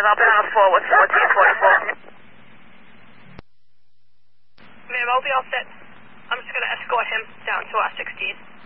I'll be on a 4 with 1444. Ma'am, I'll be all set. I'm just going to escort him down to our 16.